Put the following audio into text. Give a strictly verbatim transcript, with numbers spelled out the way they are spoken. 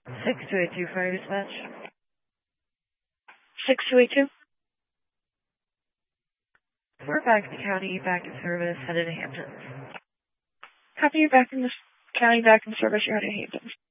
six two eight two fire dispatch. six two eight two? We're back in the county, back in service, headed to Hamptons. Copy, you're back in the county, back in service, you're headed to Hamptons.